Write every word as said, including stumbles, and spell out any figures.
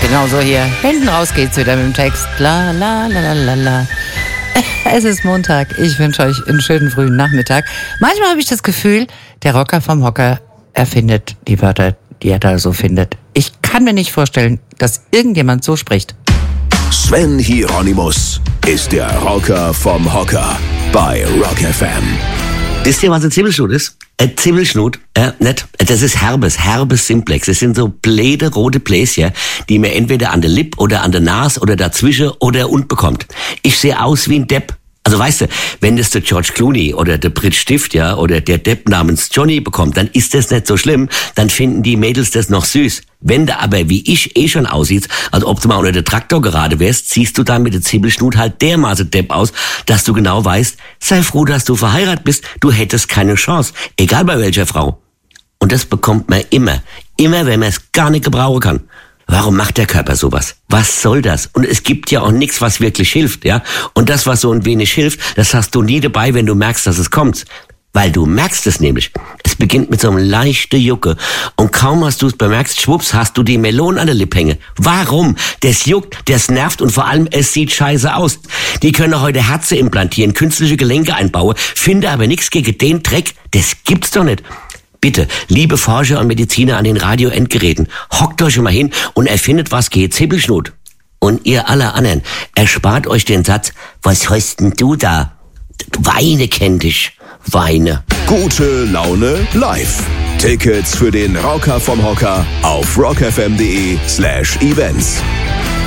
Genauso hier. Hinten raus geht's wieder mit dem Text. La la la la la la. Es ist Montag. Ich wünsche euch einen schönen frühen Nachmittag. Manchmal habe ich das Gefühl, der Rocker vom Hocker erfindet die Wörter, die er da so findet. Ich kann mir nicht vorstellen, dass irgendjemand so spricht. Sven Hieronymus ist der Rocker vom Hocker bei Rock F M. Wisst ihr, was ein Zwiebelschnut ist? Ein Zwiebelschnut, äh, nicht. Das ist Herbes, Herbes Simplex. Das sind so bläde rote Bläschen, die man entweder an der Lippe oder an der Nase oder dazwischen oder und bekommt. Ich sehe aus wie ein Depp. Also weißt du, wenn das der George Clooney oder der Brit Stift, ja, oder der Depp namens Johnny bekommt, dann ist das nicht so schlimm, dann finden die Mädels das noch süß. Wenn du aber wie ich eh schon aussiehst, als ob du mal unter der Traktor gerade wärst, siehst du dann mit der Zwiebelschnut halt dermaßen Depp aus, dass du genau weißt, sei froh, dass du verheiratet bist, du hättest keine Chance, egal bei welcher Frau. Und das bekommt man immer, immer, wenn man es gar nicht gebrauchen kann. Warum macht der Körper sowas? Was soll das? Und es gibt ja auch nichts, was wirklich hilft, ja? Und das, was so ein wenig hilft, das hast du nie dabei, wenn du merkst, dass es kommt. Weil du merkst es nämlich. Es beginnt mit so einem leichten Jucke. Und kaum hast du es bemerkt, schwupps, hast du die Melone an der Lippe hängen. Warum? Das juckt, das nervt und vor allem, es sieht scheiße aus. Die können heute Herzen implantieren, künstliche Gelenke einbauen, finde aber nichts gegen den Dreck. Das gibt's doch nicht. Bitte, liebe Forscher und Mediziner an den Radio-Endgeräten, hockt euch mal hin und erfindet was gegen Zwiebelschnut. Und ihr alle anderen, erspart euch den Satz, was heißt denn du da? Weine kennt dich. Weine. Gute Laune live. Tickets für den Rocker vom Hocker auf rockfm.de slash events.